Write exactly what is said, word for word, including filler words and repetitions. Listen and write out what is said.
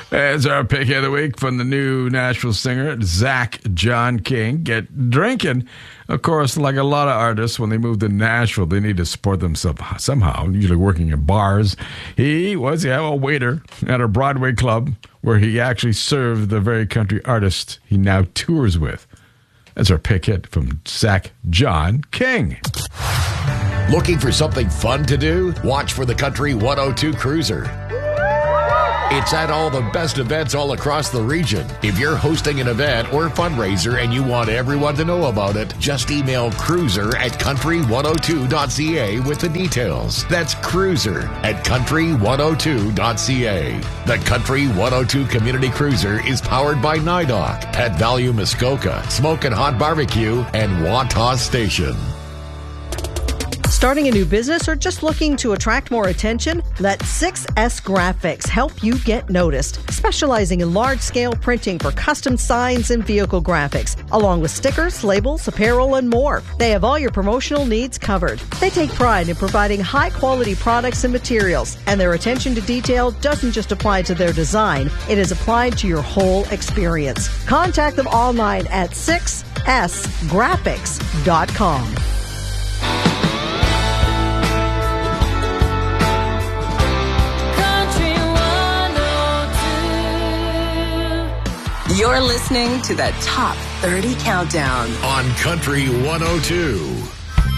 As our pick of the week from the new Nashville singer, Zach John King. Get drinking. Of course, like a lot of artists, when they move to Nashville, they need to support themselves somehow, usually working in bars. He was yeah, a waiter at a Broadway club where he actually served the very country artist he now tours with. That's our pick hit from Zach John King. Looking for something fun to do? Watch for the Country one oh two Cruiser. It's at all the best events all across the region. If you're hosting an event or fundraiser and you want everyone to know about it, just email cruiser at country one oh two dot c a with the details. That's cruiser at country one oh two dot c a. The Country one oh two Community Cruiser is powered by NIDOC, Pet Value Muskoka, Smokin' Hot Barbecue, and Wataw Station. Starting a new business or just looking to attract more attention? Let six S Graphics help you get noticed, specializing in large-scale printing for custom signs and vehicle graphics, along with stickers, labels, apparel, and more. They have all your promotional needs covered. They take pride in providing high-quality products and materials, and their attention to detail doesn't just apply to their design, it is applied to your whole experience. Contact them online at six s graphics dot com. You're listening to the Top thirty Countdown on Country one oh two.